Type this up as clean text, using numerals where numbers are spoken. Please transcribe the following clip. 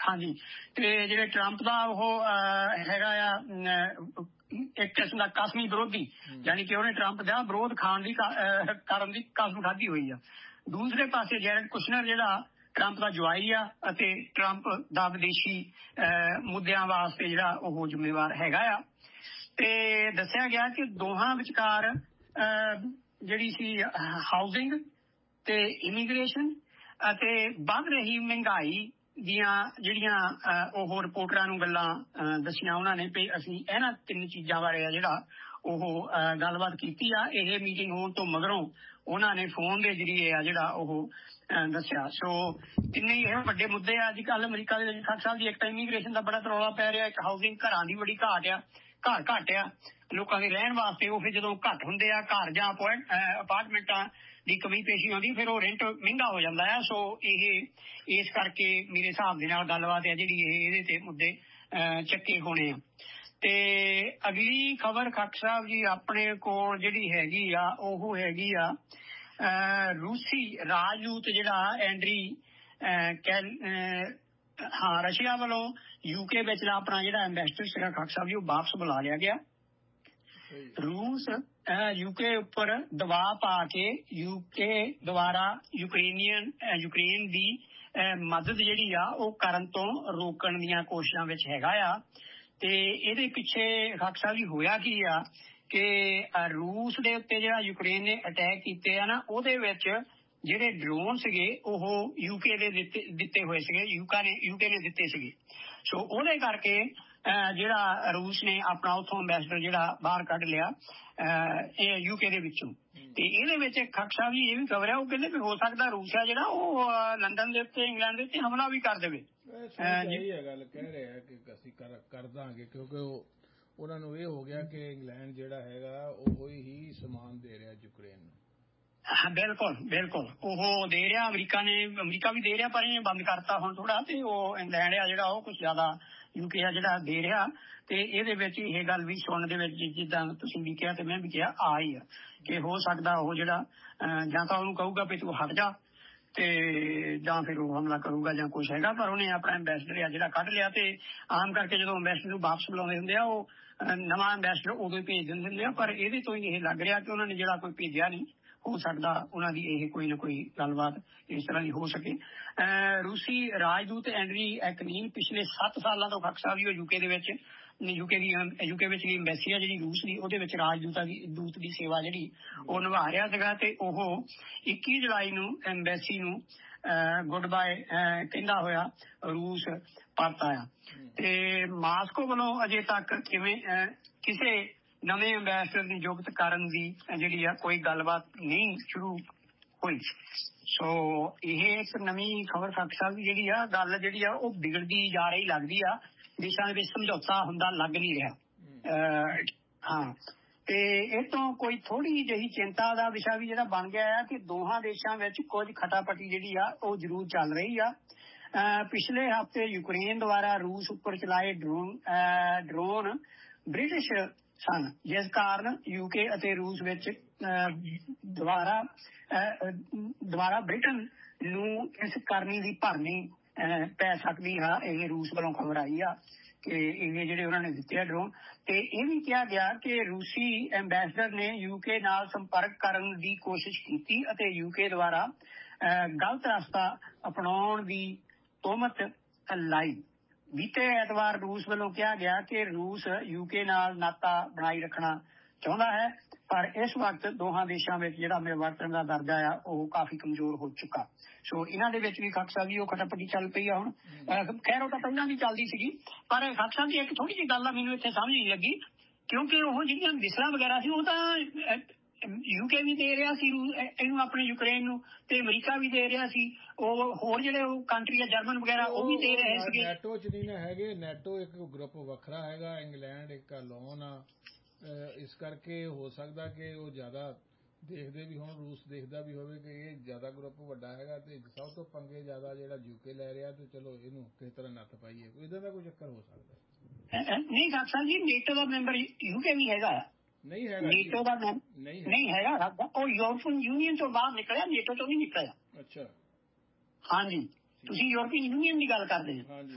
ਹਾਂਜੀ, ਤੇ ਜਿਹੜੇ ਟਰੰਪ ਦਾ ਉਹ ਹੈਗਾ ਆ ਇੱਕ ਕਿਸਮ ਦਾ ਕਸਮੀ ਵਿਰੋਧੀ, ਯਾਨੀ ਕਿ ਉਹਨੇ ਟਰੰਪ ਦਾ ਵਿਰੋਧ ਕਰਨ ਦੀ ਕਸਮ ਖਾਧੀ ਹੋਈ ਆ। ਦੂਸਰੇ ਪਾਸੇ ਜੈਰਡ ਕੁਸ਼ਨਰ ਜਿਹੜਾ ਟਰੰਪ ਦਾ ਜਵਾਈ ਆ ਅਤੇ ਟਰੰਪ ਦਾ ਵਿਦੇਸ਼ੀ ਮੁੱਦਿਆਂ ਵਾਸਤੇ ਜਿਹੜਾ ਉਹ ਜ਼ਿੰਮੇਵਾਰ ਹੈਗਾ ਆ। ਤੇ ਦੱਸਿਆ ਗਿਆ ਕਿ ਦੋਹਾਂ ਵਿਚਕਾਰ ਜਿਹੜੀ ਸੀ ਹਾਊਸਿੰਗ ਤੇ ਇਮੀਗ੍ਰੇਸ਼ਨ ਅਤੇ ਵੱਧ ਰਹੀ ਮਹਿੰਗਾਈ ਦੀਆਂ ਜਿਹੜੀਆਂ ਉਹ ਰਿਪੋਰਟਰਾਂ ਨੂੰ ਗੱਲਾਂ ਦੱਸੀਆਂ ਉਹਨਾਂ ਨੇ ਵੀ ਅਸੀਂ ਇਹਨਾਂ 3 ਚੀਜ਼ਾਂ ਬਾਰੇ ਆ ਜਿਹੜਾ ਉਹ ਗੱਲਬਾਤ ਕੀਤੀ ਆ। ਇਹ ਮੀਟਿੰਗ ਹੋਣ ਤੋਂ ਮਗਰੋਂ ਉਹਨਾਂ ਨੇ ਫੋਨ ਦੇ ਜ਼ਰੀਏ ਆ ਜਿਹੜਾ ਉਹ ਦੱਸਿਆ। ਸੋ ਤਿੰਨੇ ਹੀ ਇਹ ਵੱਡੇ ਮੁੱਦੇ ਆ ਅੱਜ ਕੱਲ੍ਹ ਅਮਰੀਕਾ ਦੇ ਵਿੱਚ। ਖਾਨ ਸਾਹਿਬ ਜੀ, ਇੱਕ ਤਾਂ ਇਮੀਗ੍ਰੇਸ਼ਨ ਦਾ ਬੜਾ ਰੌਲਾ ਪੈ ਰਿਹਾ, ਇੱਕ ਹਾਊਸਿੰਗ, ਘਰਾਂ ਦੀ ਬੜੀ ਘਾਟ ਆ, ਘਰ ਘੱਟ ਆ ਲੋਕਾਂ ਦੇ ਰਹਿਣ ਵਾਸਤੇ। ਉਹ ਫਿਰ ਜਦੋਂ ਘੱਟ ਹੁੰਦੇ ਆ ਘਰ ਜਾਂ ਅਪਾਰਟਮੈਂਟਾਂ ਦੀ ਕਮੀ ਪੇਸ਼ੀ ਆਉਂਦੀ, ਫਿਰ ਉਹ ਰੈਂਟ ਮਹਿੰਗਾ ਹੋ ਜਾਂਦਾ ਆ। ਸੋ ਇਹ ਇਸ ਕਰਕੇ ਮੇਰੇ ਹਿਸਾਬ ਦੇ ਨਾਲ ਗੱਲਬਾਤ ਹੈ ਜਿਹੜੀ ਇਹਦੇ ਤੇ ਮੁੱਦੇ ਚੱਕੇ ਹੋਣੇ ਆ। ਤੇ ਅਗਲੀ ਖਬਰ ਖੱਟ ਸਾਹਿਬ ਜੀ ਆਪਣੇ ਕੋਲ ਜਿਹੜੀ ਹੈਗੀ ਆ ਉਹ ਹੈਗੀ ਆ ਰੂਸੀ ਰਾਜਦੂਤ ਜਿਹੜਾ ਐਂਡਰੀ ਰਸ਼ੀਆ ਵੱਲੋਂ UK ਵਿੱਚ ਆਪਣਾ ਜਿਹੜਾ ਐਂਬੈਸਡਰ ਸੀਗਾ ਖੱਟ ਸਾਹਿਬ ਜੀ ਉਹ ਵਾਪਸ ਬੁਲਾ ਲਿਆ ਗਿਆ। ਰੂਸ UK ਉੱਪਰ ਦਬਾਅ ਪਾ ਕੇ UK ਦੁਆਰਾ ਯੂਕਰੇਨ ਦੀ ਮਦਦ ਜਿਹੜੀ ਆ ਉਹ ਕਰਨ ਤੋਂ ਰੋਕਣ ਦੀਆਂ ਕੋਸ਼ਿਸ਼ਾਂ ਵਿੱਚ ਹੈਗਾ ਆ। ਤੇ ਇਹਦੇ ਪਿੱਛੇ ਖੱਟ ਸਾਹਿਬ ਜੀ ਹੋਇਆ ਕੀ ਆ ਕਿ ਰੂਸ ਦੇ ਉੱਤੇ ਜਿਹੜਾ ਯੂਕਰੇਨ ਨੇ ਅਟੈਕ ਕੀਤੇ ਆ ਨਾ, ਉਹਦੇ ਵਿੱਚ ਜਿਹੜੇ ਡਰੋਨ ਸੀਗੇ ਉਹ UK ਦੇ ਦਿੱਤੇ ਹੋਏ ਸੀਗੇ, UK ਨੇ ਦਿੱਤੇ ਸੀਗੇ। ਸੋ ਉਹਦੇ ਕਰਕੇ ਜਿਹੜਾ ਰੂਸ ਨੇ ਆਪਣਾ ਉੱਥੋਂ ਐਂਬੈਸਡਰ ਜਿਹੜਾ ਬਾਹਰ ਕੱਢ ਲਿਆ ਇਹ UK ਦੇ ਵਿੱਚੋਂ। ਤੇ ਇਹਦੇ ਵਿੱਚ ਖੱਟ ਸਾਹਿਬ ਜੀ ਇਹ ਵੀ ਖਬਰ ਹੈ, ਉਹ ਕਹਿੰਦੇ ਵੀ ਹੋ ਸਕਦਾ ਰੂਸ ਆ ਜਿਹੜਾ ਉਹ ਲੰਡਨ ਦੇ ਉੱਤੇ ਇੰਗਲੈਂਡ ਦੇ ਉੱਤੇ ਹਮਲਾ ਵੀ ਕਰ ਦੇਵੇ। ਇਹ ਗੱਲ ਕਹਿ ਰਿਹਾ ਕਿ ਅਸੀਂ ਕਰ ਦਾਂਗੇ, ਕਿਉਂਕਿ ਉਹਨਾਂ ਨੂੰ ਇਹ ਹੋ ਗਿਆ ਕਿ ਇੰਗਲੈਂਡ ਜਿਹੜਾ ਹੈਗਾ ਉਹ ਹੀ ਸਮਾਨ ਦੇ ਰਿਹਾ ਯੂਕਰੇਨ ਨੂੰ। ਬਿਲਕੁਲ ਬਿਲਕੁਲ ਉਹ ਦੇ ਰਿਹਾ, ਅਮਰੀਕਾ ਵੀ ਦੇ ਰਿਹਾ, ਪਰ ਇਹ ਬੰਦ ਕਰਤਾ ਹੁਣ ਥੋੜਾ। ਤੇ ਉਹ ਇੰਗਲੈਂਡ ਆ ਜਿਹੜਾ ਉਹ ਕੁਛ ਜ਼ਿਆਦਾ UK ਆ ਜਿਹੜਾ ਦੇ ਰਿਹਾ। ਤੇ ਇਹਦੇ ਵਿੱਚ ਇਹ ਗੱਲ ਵੀ ਸੁਣਨ ਦੇ ਵਿੱਚ ਜਿੱਦਾਂ ਤੁਸੀਂ ਵੀ ਕਿਹਾ ਤੇ ਮੈਂ ਵੀ ਕਿਹਾ ਆ ਹੀ ਆ ਕਿ ਹੋ ਸਕਦਾ ਉਹ ਜਿਹੜਾ ਜਾਂ ਤਾਂ ਉਹਨੂੰ ਕਹੂਗਾ ਵੀ ਤੂੰ ਹਟ ਜਾ ਤੇ ਜਾਂ ਫਿਰ ਉਹ ਹਮਲਾ ਕਰੂਗਾ ਜਾਂ ਕੁਛ ਹੈਗਾ। ਪਰ ਉਹਨੇ ਆਪਣਾ ਐਂਬੈਸਡਰ ਆ ਜਿਹੜਾ ਕੱਢ ਲਿਆ। ਤੇ ਆਮ ਕਰਕੇ ਜਦੋਂ ਐਂਬੈਸਡਰ ਨੂੰ ਵਾਪਸ ਬੁਲਾਉਂਦੇ ਹੁੰਦੇ ਆ ਉਹ ਨਵਾਂ ਐਂਬੈਸਡਰ ਉਦੋਂ ਹੀ ਭੇਜ ਦਿੰਦੇ ਹੁੰਦੇ ਆ, ਪਰ ਇਹਦੇ ਤੋਂ ਹੀ ਇਹ ਲੱਗ ਰਿਹਾ ਕਿ ਉਹਨਾਂ ਨੇ ਜਿਹੜਾ ਕੋਈ ਭੇਜਿਆ ਨਹੀਂ, ਹੋ ਸਕਦਾ ਉਹਨਾਂ ਦੀ ਇਹ ਕੋਈ ਨਾ ਕੋਈ ਗੱਲਬਾਤ ਇਸ ਤਰ੍ਹਾਂ ਦੀ ਹੋ ਸਕੇ। ਰੂਸੀ ਰਾਜਦੂਤ ਐਂਡਰੀ ਐਕਨੀਨ ਪਿਛਲੇ 7 ਸਾਲਾਂ ਤੋਂ ਖੱਟ ਸਾਹਿਬ ਉਹ UK ਦੇ ਵਿੱਚ UK ਵਿੱਚ ਵੀ ਐਮਬੈਸੀ ਆ ਜਿਹੜੀ ਰੂਸ ਦੀ, ਉਹਦੇ ਵਿੱਚ ਰਾਜਦੂਤ ਦੀ ਸੇਵਾ ਜਿਹੜੀ ਉਹ ਨਿਭਾ ਰਿਹਾ ਸੀਗਾ। ਤੇ ਉਹ 21 ਜੁਲਾਈ ਨੂੰ ਐਮਬੈਸੀ ਨੂੰ ਗੁੱਡ ਬਾਏ ਕਹਿੰਦਾ ਹੋਇਆ ਰੂਸ ਪਰਤ ਆਇਆ। ਤੇ ਮਾਸਕੋ ਵੱਲੋਂ ਅਜੇ ਤੱਕ ਕਿਸੇ ਨਵੇਂ ਐਂਬੈਸਡਰ ਦੀ ਨਿਯੁਕਤ ਕਰਨ ਦੀ ਜਿਹੜੀ ਆ ਕੋਈ ਗੱਲਬਾਤ ਨਹੀਂ ਸ਼ੁਰੂ ਹੋਈ। ਸੋ ਇਹ ਇੱਕ ਨਵੀਂ ਖਬਰ ਖੱਟ ਸਾਹਿਬ ਦੀ ਜਿਹੜੀ ਆ ਗੱਲ ਜਿਹੜੀ ਆ ਉਹ ਵਿਗੜਦੀ ਜਾ ਰਹੀ ਲੱਗਦੀ ਆ। ਦੇਸ਼ਾਂ ਦੇ ਵਿੱਚ ਸਮਝੌਤਾ ਹੁੰਦਾ ਲੱਗ ਨਹੀਂ ਰਿਹਾ। ਹਾਂ, ਤੇ ਇਹ ਤੋਂ ਕੋਈ ਥੋੜੀ ਜਿਹੀ ਚਿੰਤਾ ਦਾ ਵਿਸ਼ਾ ਵੀ ਜਿਹੜਾ ਬਣ ਗਿਆ ਆ ਕਿ ਦੋਹਾਂ ਦੇਸ਼ਾਂ ਵਿੱਚ ਕੁਝ ਖਟਾਪਟੀ ਜਿਹੜੀ ਆ ਉਹ ਜ਼ਰੂਰ ਚੱਲ ਰਹੀ ਆ। ਪਿਛਲੇ ਹਫ਼ਤੇ ਯੂਕਰੇਨ ਦੁਆਰਾ ਰੂਸ ਉੱਪਰ ਚਲਾਏ ਡਰੋਨ ਬ੍ਰਿਟਿਸ਼ ਸਨ, ਜਿਸ ਕਾਰਨ UK ਅਤੇ ਰੂਸ ਵਿੱਚ ਦੁਬਾਰਾ ਬ੍ਰਿਟਨ ਨੂੰ ਇਸ ਕਰਨੀ ਦੀ ਭਰਨੀ ਪੈ ਸਕਦੀ ਆ। ਇਹ ਰੂਸ ਵੱਲੋਂ ਖਬਰ ਆਈ ਆ ਕਿ ਇਹ ਜਿਹੜੇ ਉਹਨਾਂ ਨੇ ਦਿੱਤੇ ਆ ਡਰੋਨ। ਤੇ ਇਹ ਵੀ ਕਿਹਾ ਗਿਆ ਕਿ ਰੂਸੀ ਐਂਬੈਸਡਰ ਨੇ UK ਨਾਲ ਸੰਪਰਕ ਕਰਨ ਦੀ ਕੋਸ਼ਿਸ਼ ਕੀਤੀ ਅਤੇ UK ਦੁਆਰਾ ਗਲਤ ਰਸਤਾ ਅਪਣਾਉਣ ਦੀ ਤੋਹਮਤ ਲਾਈ। ਬੀਤੇ ਐਤਵਾਰ ਰੂਸ ਵੱਲੋਂ ਕਿਹਾ ਗਿਆ ਕਿ ਰੂਸ UK ਨਾਲ ਨਾਤਾ ਬਣਾਈ ਰੱਖਣਾ ਚਾਹੁੰਦਾ ਹੈ, ਪਰ ਇਸ ਵਕਤ ਦੋਹਾਂ ਦੇਸ਼ਾਂ ਵਿੱਚ ਜਿਹੜਾ ਮਿਲਵਰਤਨ ਦਾ ਦਰਜਾ ਆ ਉਹ ਕਾਫੀ ਕਮਜ਼ੋਰ ਹੋ ਚੁੱਕਾ। ਸੋ ਇਹਨਾਂ ਦੇ ਵਿੱਚ ਵੀ ਖੱਟ ਸਾਹਿਬ ਜੀ ਉਹ ਖਟਾਪਟੀ ਚੱਲ ਪਈ ਆ ਹੁਣ। ਖੈਰ ਉਹ ਤਾਂ ਪਹਿਲਾਂ ਵੀ ਚੱਲਦੀ ਸੀਗੀ, ਪਰ ਖੱਟ ਸਾਹਿਬ ਜੀ ਇੱਕ ਥੋੜੀ ਜਿਹੀ ਗੱਲ ਆ ਮੈਨੂੰ ਇੱਥੇ ਸਮਝ ਨਹੀਂ ਲੱਗੀ, ਕਿਉਂਕਿ ਉਹ ਜਿਹੜੀਆਂ ਮਿਸਲਾਂ ਵਗੈਰਾ ਸੀ ਉਹ ਤਾਂ UK ਵੀ ਦੇ ਰਿਹਾ ਸੀ ਇਹਨੂੰ ਆਪਣੇ ਯੂਕਰੇਨ ਨੂੰ, ਤੇ ਅਮਰੀਕਾ ਵੀ ਦੇ ਰਿਹਾ ਸੀ। ਉਹ ਹੋਰ ਜਿਹੜੇ ਉਹ ਕੰਟਰੀ ਆ ਜਰਮਨ ਵਗੈਰਾ ਉਹ ਵੀ ਦੇ ਰਹੇ ਸੀਗੇ। ਨੈਟੋ ਚ ਨਹੀਂ ਨਾ ਹੈਗੇ, ਨੈਟੋ ਇੱਕ ਗਰੁੱਪ ਵੱਖਰਾ ਹੈਗਾ, ਇੰਗਲੈਂਡ ਇੱਕ ਲੋਨ ਆ। ਇਸ ਕਰਕੇ ਹੋ ਸਕਦਾ ਕਿ ਉਹ ਜ਼ਿਆਦਾ ਦੇਖਦੇ ਵੀ ਹੁਣ, ਰੂਸ ਦੇਖਦਾ ਵੀ ਹੋਵੇ ਕਿ ਇਹ ਜ਼ਿਆਦਾ ਗਰੁੱਪ ਵੱਡਾ ਹੈਗਾ ਤੇ ਸਭ ਤੋਂ ਪੰਗੇ ਜ਼ਿਆਦਾ ਜਿਹੜਾ UK ਲੈ ਰਿਹਾ, ਤੇ ਚਲੋ ਇਹਨੂੰ ਕਿਸ ਤਰ੍ਹਾਂ ਨੱਥ ਪਾਈਏ, ਇਦਾਂ ਦਾ ਕੋਈ ਚੱਕਰ ਹੋ ਸਕਦਾ। ਨਹੀਂ ਡਾਕਟਰ ਜੀ, ਨੇਟੋ ਦਾ ਮੈਂਬਰ UK ਵੀ ਹੈਗਾ, ਨਹੀਂ ਹੈਗਾ ਨੇਟੋ ਦਾ ਨਹੀਂ ਹੈਗਾ, ਉਹ ਯੂਰਪੀਅਨ ਯੂਨੀਅਨ ਤੋਂ ਬਾਹਰ ਨਿਕਲਿਆ, ਨੇਟੋ ਤੋਂ ਨਹੀਂ ਨਿਕਲਿਆ। ਅੱਛਾ, ਹਾਂਜੀ, ਤੁਸੀਂ ਯੂਰਪੀਅਨ ਯੂਨੀਅਨ ਦੀ ਗੱਲ ਕਰਦੇ ਹੋ।